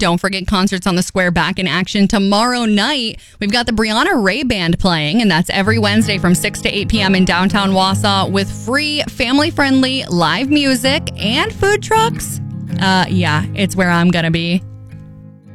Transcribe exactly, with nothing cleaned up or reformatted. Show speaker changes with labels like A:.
A: Don't forget Concerts on the Square back in action tomorrow night. We've got the Brianna Ray Band playing, and that's every Wednesday from six to eight p.m. in downtown Wausau with free, family-friendly live music and food trucks. Uh, yeah, it's where I'm gonna be.